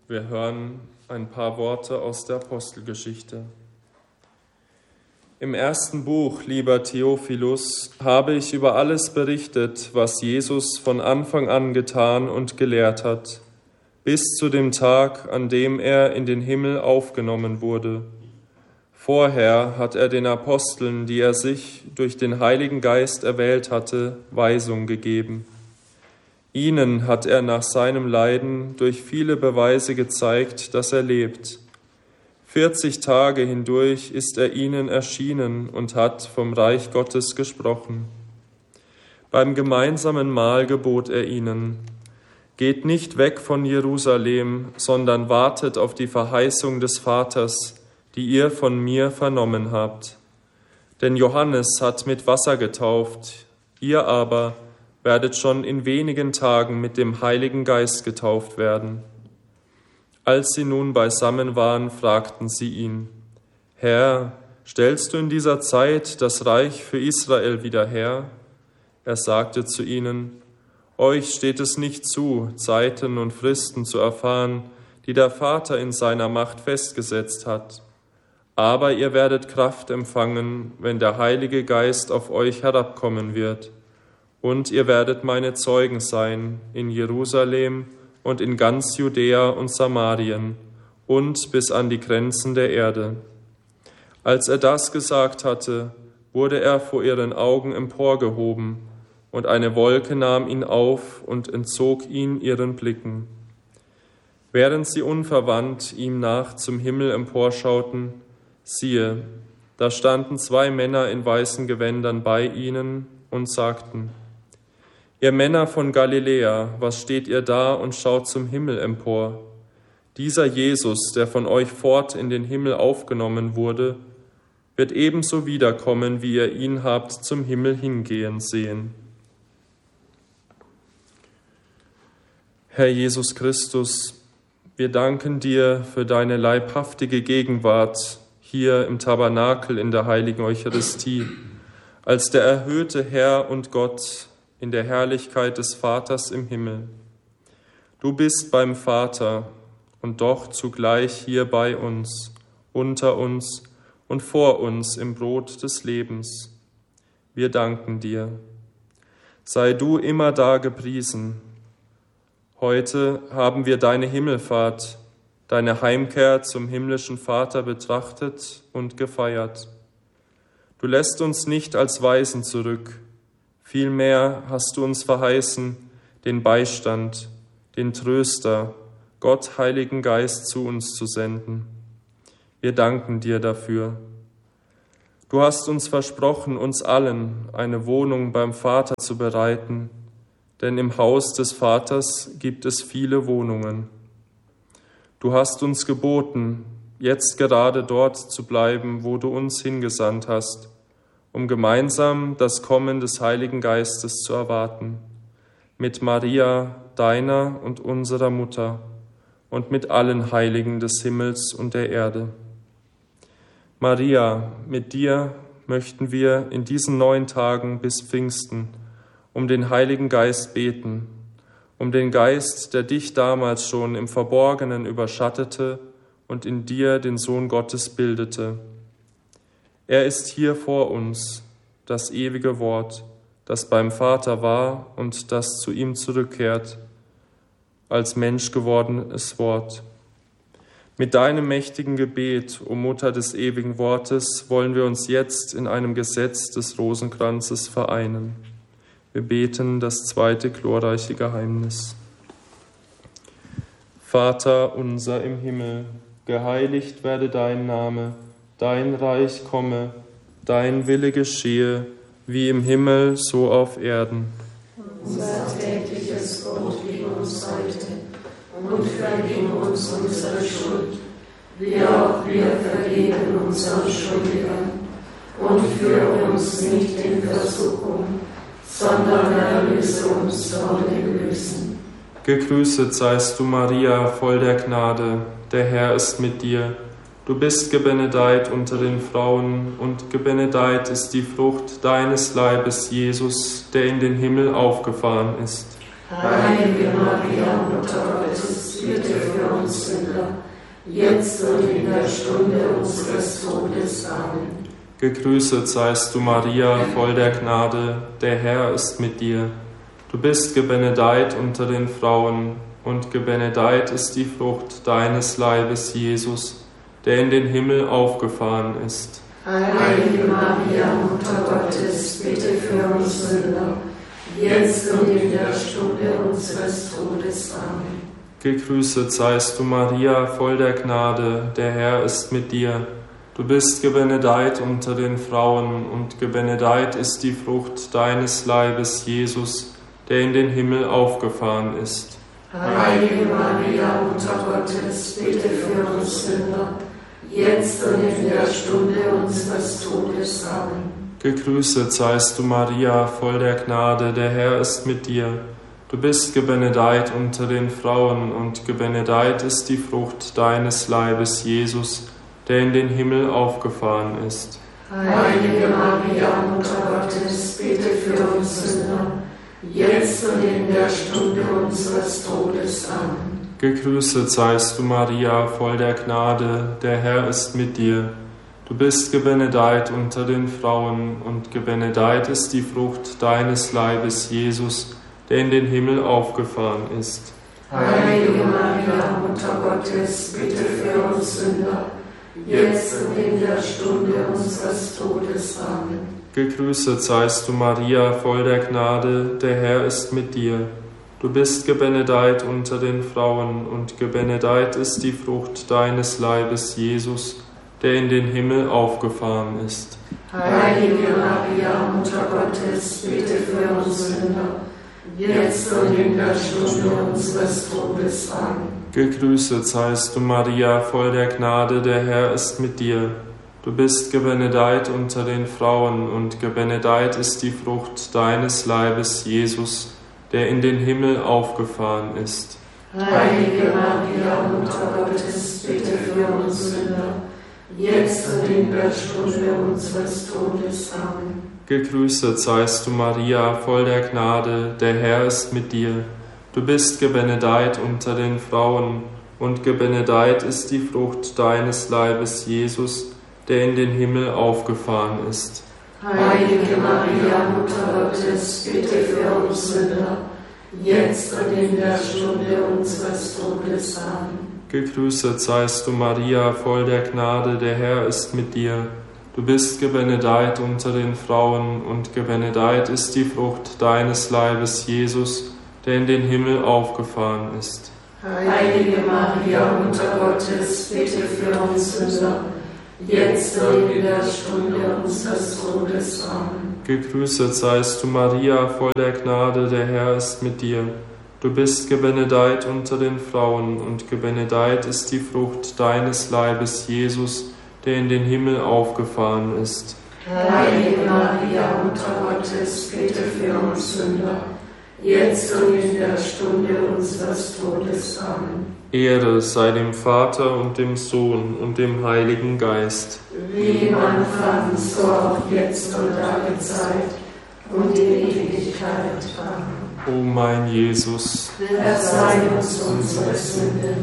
Wir hören ein paar Worte aus der Apostelgeschichte. Im ersten Buch, lieber Theophilus, habe ich über alles berichtet, was Jesus von Anfang an getan und gelehrt hat, bis zu dem Tag, an dem er in den Himmel aufgenommen wurde. Vorher hat er den Aposteln, die er sich durch den Heiligen Geist erwählt hatte, Weisung gegeben. Ihnen hat er nach seinem Leiden durch viele Beweise gezeigt, dass er lebt. 40 Tage hindurch ist er ihnen erschienen und hat vom Reich Gottes gesprochen. Beim gemeinsamen Mahl gebot er ihnen: Geht nicht weg von Jerusalem, sondern wartet auf die Verheißung des Vaters, die ihr von mir vernommen habt. Denn Johannes hat mit Wasser getauft, ihr aber werdet schon in wenigen Tagen mit dem Heiligen Geist getauft werden. Als sie nun beisammen waren, fragten sie ihn: Herr, stellst du in dieser Zeit das Reich für Israel wieder her? Er sagte zu ihnen: Euch steht es nicht zu, Zeiten und Fristen zu erfahren, die der Vater in seiner Macht festgesetzt hat. Aber ihr werdet Kraft empfangen, wenn der Heilige Geist auf euch herabkommen wird. Und ihr werdet meine Zeugen sein in Jerusalem und in ganz Judäa und Samarien und bis an die Grenzen der Erde. Als er das gesagt hatte, wurde er vor ihren Augen emporgehoben, und eine Wolke nahm ihn auf und entzog ihn ihren Blicken. Während sie unverwandt ihm nach zum Himmel emporschauten, siehe, da standen 2 Männer in weißen Gewändern bei ihnen und sagten: Ihr Männer von Galiläa, was steht ihr da und schaut zum Himmel empor? Dieser Jesus, der von euch fort in den Himmel aufgenommen wurde, wird ebenso wiederkommen, wie ihr ihn habt zum Himmel hingehen sehen. Herr Jesus Christus, wir danken dir für deine leibhaftige Gegenwart hier im Tabernakel in der heiligen Eucharistie, als der erhöhte Herr und Gott in der Herrlichkeit des Vaters im Himmel. Du bist beim Vater und doch zugleich hier bei uns, unter uns und vor uns im Brot des Lebens. Wir danken dir. Sei du immer da gepriesen. Heute haben wir deine Himmelfahrt, deine Heimkehr zum himmlischen Vater betrachtet und gefeiert. Du lässt uns nicht als Waisen zurück. Vielmehr hast du uns verheißen, den Beistand, den Tröster, Gott, Heiligen Geist, zu uns zu senden. Wir danken dir dafür. Du hast uns versprochen, uns allen eine Wohnung beim Vater zu bereiten, denn im Haus des Vaters gibt es viele Wohnungen. Du hast uns geboten, jetzt gerade dort zu bleiben, wo du uns hingesandt hast, um gemeinsam das Kommen des Heiligen Geistes zu erwarten, mit Maria, deiner und unserer Mutter, und mit allen Heiligen des Himmels und der Erde. Maria, mit dir möchten wir in diesen 9 Tagen bis Pfingsten um den Heiligen Geist beten, um den Geist, der dich damals schon im Verborgenen überschattete und in dir den Sohn Gottes bildete. Er ist hier vor uns, das ewige Wort, das beim Vater war und das zu ihm zurückkehrt, als Mensch gewordenes Wort. Mit deinem mächtigen Gebet, o Mutter des ewigen Wortes, wollen wir uns jetzt in einem Gesetz des Rosenkranzes vereinen. Wir beten das 2. glorreiche Geheimnis. Vater unser im Himmel, geheiligt werde dein Name, dein Reich komme, dein Wille geschehe, wie im Himmel, so auf Erden. Unser tägliches Brot gib uns heute und vergib uns unsere Schuld, wie auch wir vergeben unseren Schuldigern. Und führe uns nicht in Versuchung, sondern erlöse uns von dem Bösen. Gegrüßet seist du, Maria, voll der Gnade, der Herr ist mit dir. Du bist gebenedeit unter den Frauen, und gebenedeit ist die Frucht deines Leibes, Jesus, der in den Himmel aufgefahren ist. Heilige Maria, Mutter Gottes, bitte für uns Sünder, jetzt und in der Stunde unseres Todes. Amen. Gegrüßet seist du, Maria, voll der Gnade, der Herr ist mit dir. Du bist gebenedeit unter den Frauen, und gebenedeit ist die Frucht deines Leibes, Jesus, der in den Himmel aufgefahren ist. Heilige Maria, Mutter Gottes, bitte für uns Sünder, jetzt und in der Stunde unseres Todes. Amen. Gegrüßet seist du, Maria, voll der Gnade, der Herr ist mit dir. Du bist gebenedeit unter den Frauen, und gebenedeit ist die Frucht deines Leibes, Jesus, der in den Himmel aufgefahren ist. Heilige Maria, Mutter Gottes, bitte für uns Sünder, jetzt und in der Stunde unseres Todes. Amen. Gegrüßet seist du, Maria, voll der Gnade, der Herr ist mit dir. Du bist gebenedeit unter den Frauen, und gebenedeit ist die Frucht deines Leibes, Jesus, der in den Himmel aufgefahren ist. Heilige Maria, Mutter Gottes, bitte für uns Sünder, jetzt und in der Stunde unseres Todes. Amen. Gegrüßet seist du, Maria, voll der Gnade, der Herr ist mit dir. Du bist gebenedeit unter den Frauen, und gebenedeit ist die Frucht deines Leibes, Jesus, der in den Himmel aufgefahren ist. Heilige Maria, Mutter Gottes, bitte für uns Sünder, jetzt und in der Stunde unseres Todes. Amen. Gegrüßet seist du, Maria, voll der Gnade, der Herr ist mit dir. Du bist gebenedeit unter den Frauen, und gebenedeit ist die Frucht deines Leibes, Jesus, der in den Himmel aufgefahren ist. Heilige Maria, Mutter Gottes, bitte für uns Sünder, jetzt und in der Stunde unseres Todes. Amen. Gegrüßet seist du, Maria, voll der Gnade, der Herr ist mit dir. Du bist gebenedeit unter den Frauen, und gebenedeit ist die Frucht deines Leibes, Jesus, der in den Himmel aufgefahren ist. Heilige Maria, Mutter Gottes, bitte für uns Sünder, jetzt und in der Stunde unseres Todes. Amen. Gegrüßet seist du, Maria, voll der Gnade, der Herr ist mit dir. Du bist gebenedeit unter den Frauen, und gebenedeit ist die Frucht deines Leibes, Jesus, der in den Himmel aufgefahren ist. Heilige Maria, Mutter Gottes, bitte für uns Sünder, jetzt und in der Stunde unseres Todes. Amen. Gegrüßet seist du, Maria, voll der Gnade, der Herr ist mit dir. Du bist gebenedeit unter den Frauen, und gebenedeit ist die Frucht deines Leibes, Jesus, der in den Himmel aufgefahren ist. Heilige Maria, Mutter Gottes, bitte für uns Sünder, jetzt und in der Stunde unseres Todes. Amen. Gegrüßet seist du, Maria, voll der Gnade, der Herr ist mit dir. Du bist gebenedeit unter den Frauen, und gebenedeit ist die Frucht deines Leibes, Jesus, der in den Himmel aufgefahren ist. Heilige Maria, Mutter Gottes, bitte für uns Sünder, jetzt und in der Stunde unseres Todes. Amen. Ehre sei dem Vater und dem Sohn und dem Heiligen Geist. Wie im Anfang, so auch jetzt und alle Zeit und in Ewigkeit. Amen. O mein Jesus, Verzeih uns unsere Sünden,